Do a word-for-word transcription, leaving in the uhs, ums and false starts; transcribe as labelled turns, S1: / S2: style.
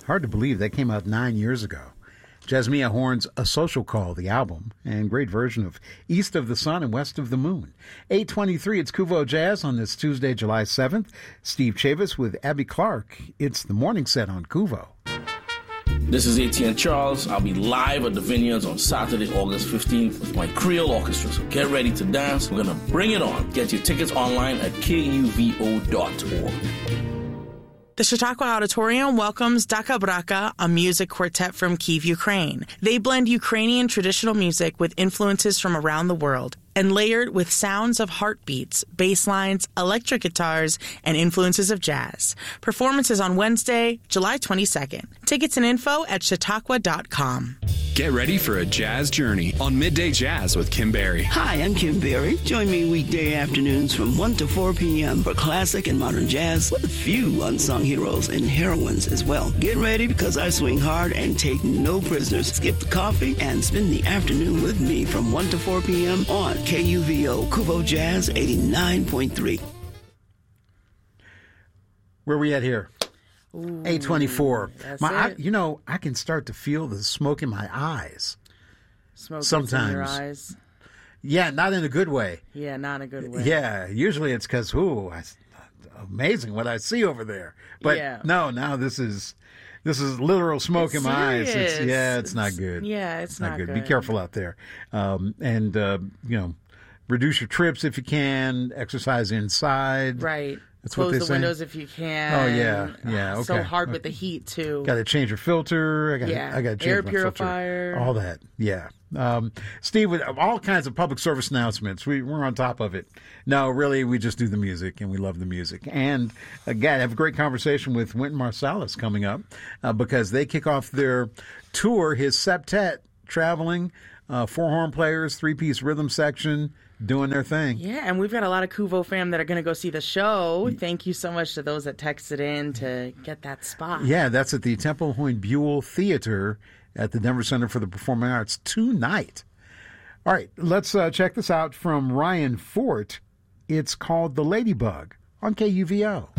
S1: Hard to believe that came out nine years ago. Jasmia Horn's A Social Call, the album, and great version of East of the Sun and West of the Moon. eight twenty-three, it's Kuvo Jazz on this Tuesday, July seventh. Steve Chavis with Abby Clark. It's the morning set on Kuvo.
S2: This is A T N Charles. I'll be live at the Vineyards on Saturday, August fifteenth with my Creole Orchestra. So get ready to dance. We're going to bring it on. Get your tickets online at K U V O dot org.
S3: The Chautauqua Auditorium welcomes Daka Braka, a music quartet from Kyiv, Ukraine. They blend Ukrainian traditional music with influences from around the world and layered with sounds of heartbeats, bass lines, electric guitars, and influences of jazz. Performances on Wednesday, July twenty-second. Tickets and info at chautauqua dot com.
S4: Get ready for a jazz journey on Midday Jazz with Kim Berry.
S5: Hi, I'm Kim Berry. Join me weekday afternoons from one to four p.m. for classic and modern jazz with a few unsung heroes and heroines as well. Get ready because I swing hard and take no prisoners. Skip the coffee and spend the afternoon with me from one to four p.m. on K U V O Kuvo Jazz eighty-nine point three.
S1: Where are we at here?
S3: Ooh,
S1: eight twenty-four.
S3: That's
S1: My, I,
S3: it.
S1: you know, I can start to feel the smoke in my eyes.
S3: Smoke
S1: sometimes.
S3: in your eyes.
S1: Yeah, not in a good way.
S3: Yeah, not in a good way.
S1: Yeah, usually it's because, ooh, I, amazing what I see over there. But
S3: Yeah.
S1: no, now this is this is literal smoke
S3: It's
S1: in my eyes. It's,
S3: serious.
S1: yeah, it's, not
S3: It's-
S1: good.
S3: yeah, it's not
S1: Be
S3: good.
S1: careful out there, um, and uh, you know, reduce your trips if you can. Exercise inside.
S3: Right.
S1: That's what
S3: Close
S1: they
S3: the
S1: say.
S3: windows if you can.
S1: Oh, yeah, yeah,
S3: Ah, So
S1: okay.
S3: hard with the heat too.
S1: Got to change your filter. I got.
S3: Yeah.
S1: I got to change
S3: Air
S1: my
S3: purifier.
S1: filter. All that. Yeah. Um, Steve, with all kinds of public service announcements, we, we're on top of it. No, really, we just do the music, and we love the music. And again, I have a great conversation with Wynton Marsalis coming up uh, because they kick off their tour. His septet traveling, uh, four horn players, three piece rhythm section. Doing their thing.
S3: Yeah, and we've got a lot of Kuvo fam that are going to go see the show. Thank you so much to those that texted in to get that spot.
S1: Yeah, that's at the Temple Hoyne Buell Theater at the Denver Center for the Performing Arts tonight. All right, let's uh, check this out from Ryan Fort. It's called The Ladybug on K U V O.